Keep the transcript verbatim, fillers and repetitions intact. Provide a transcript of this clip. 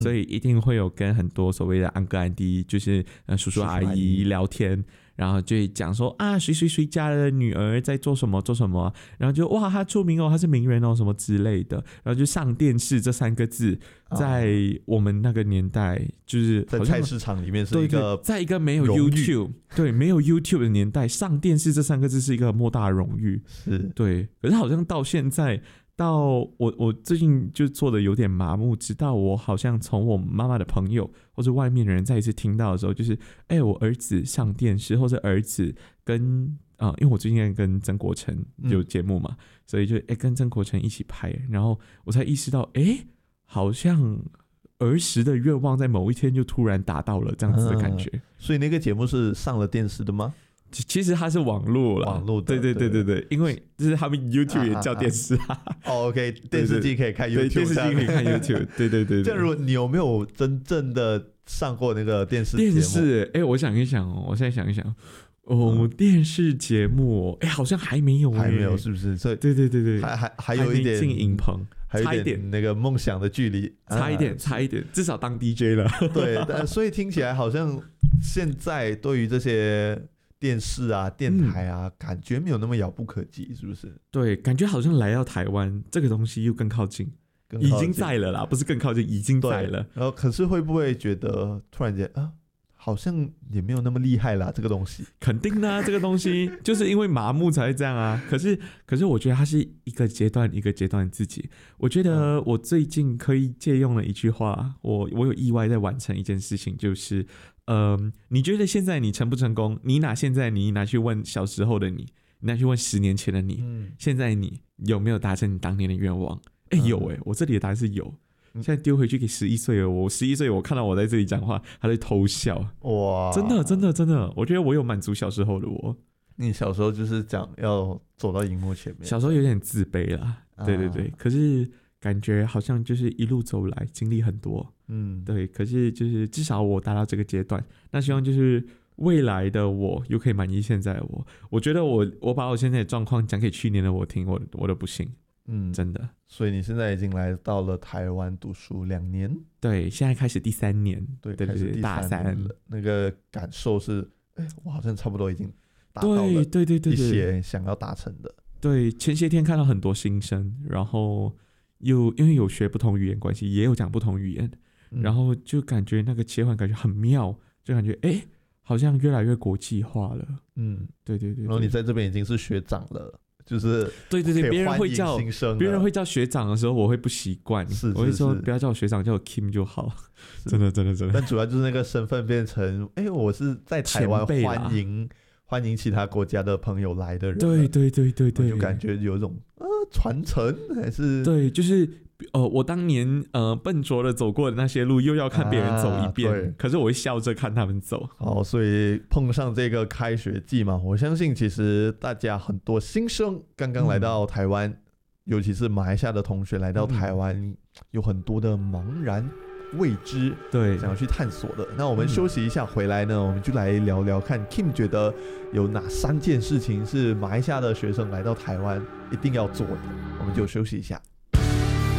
所以一定会有跟很多所谓的安哥安弟，就是呃叔叔阿姨聊天，然后就会讲说啊谁谁谁家的女儿在做什么做什么，然后就哇他出名哦，他是名人哦什么之类的，然后就上电视这三个字，在我们那个年代就是在菜市场里面是一个， 在一个没有 YouTube 对没有 YouTube 的年代，上电视这三个字是一个莫大的荣誉， 是对，可是好像到现在。到我我最近就做的有点麻木，直到我好像从我妈妈的朋友或者外面的人再一次听到的时候，就是哎、欸，我儿子上电视，或者儿子跟啊、呃，因为我最近在跟曾国城有节目嘛，嗯、所以就哎、欸、跟曾国城一起拍，然后我才意识到，哎、欸，好像儿时的愿望在某一天就突然达到了这样子的感觉。嗯、 所以那个节目是上了电视的吗？ 其实它是网络啦， 网络的， 对对对对对，因为就是他们 YouTube 也叫电视啊。 哦 ，OK， 电视机可以看 YouTube， 对电视机可以看 YouTube， 对对对。 这样，如果你有没有真正的上过那个电视节目？ 电视，哎、欸，我想一想哦，我现在想一想，哦，嗯、电视节目，哎、欸，好像还没有、欸， 还没有，是不是？所以， 对对对对， 还还还有一点进影棚， 还有一点那个梦想的距离， 差一点，差一点，至少当 D J 了。 对，但所以听起来好像现在对于这些。电视啊，电台啊、嗯，感觉没有那么遥不可及，是不是？ 对，感觉好像来到台湾，这个东西又更靠近，更靠近已经在了啦，不是更靠近，已经在了。 然后，可是会不会觉得突然间啊，好像也没有那么厉害啦？这个东西， 肯定的、啊，这个东西就是因为麻木才会这样啊。可是，可是我觉得它是一个阶段一个阶段自己。我觉得我最近可以借用了一句话，我我有意外在完成一件事情，就是。呃，你觉得现在你成不成功？你拿现在你拿去问小时候的你，你拿去问十年前的你，嗯、现在你有没有达成你当年的愿望？哎、欸，有哎、欸，我这里的答案是有。现在丢回去给十一岁了，我十一岁，我看到我在这里讲话，他在偷笑。哇，真的真的真的，我觉得我有满足小时候的我。 你小时候就是讲要走到荧幕前面， 小时候有点自卑啦，啊、对对对，可是。感觉好像就是一路走来经历很多，嗯，对，可是就是至少我达到这个阶段，那希望就是未来的我又可以满意现在的我。我觉得我我把我现在的状况讲给去年的我听，我我都不信，嗯，真的。 所以你现在已经来到了台湾读书两年， 对，现在开始第三年， 对对对对，大三了。那个感受是，哎，我好像差不多已经达到了对对对对一些想要达成的。 对，前些天看到很多新生，然后。有因为有学不同语言关系，也有讲不同语言、嗯，然后就感觉那个切换感觉很妙，就感觉哎、欸，好像越来越国际化了。嗯，对对 对, 对。 然后你在这边已经是学长了，就是对对对，别人会叫别人会叫学长的时候，我会不习惯，我会说不要叫我学长，叫我 Kim 就好。真的真的真的。 但主要就是那个身份变成，哎、欸，我是在台湾欢迎欢迎其他国家的朋友来的人。 对对对对对， 就感觉有一种。传承还是对，就是呃，我当年呃笨拙的走过的那些路，又要看别人走一遍、啊，可是我会笑着看他们走。 好，所以碰上这个开学季嘛，我相信其实大家很多新生刚刚来到台湾、嗯，尤其是马来西亚的同学来到台湾、嗯，有很多的茫然未知， 对， 想要去探索的。那我们休息一下，回来呢，我们就来聊聊看 Kim 觉得有哪三件事情是马来西亚的学生来到台湾一定要做的。我们就休息一下。